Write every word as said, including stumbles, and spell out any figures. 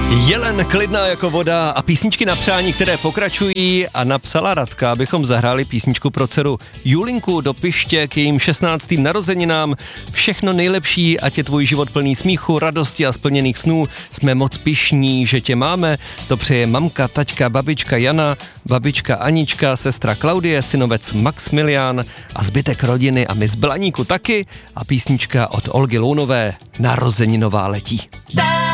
Jelen klidná jako voda a písničky na přání, které pokračují, a napsala Radka, abychom zahráli písničku pro dceru Julinku do Piště k jejím šestnáctým narozeninám. Všechno nejlepší, ať je tvůj život plný smíchu, radosti a splněných snů. Jsme moc pyšní, že tě máme. To přeje mamka, taťka, babička Jana, babička Anička, sestra Klaudie, synovec Maximilián a zbytek rodiny a my z Blaníku taky. A písnička od Olgy Lounové, Narozeninová letí.